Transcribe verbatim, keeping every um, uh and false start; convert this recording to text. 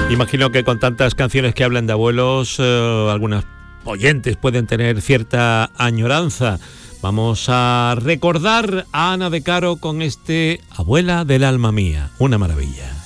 Imagino que con tantas canciones que hablan de abuelos, eh, algunas oyentes pueden tener cierta añoranza. Vamos a recordar a Ana de Caro con este Abuela del alma mía, una maravilla.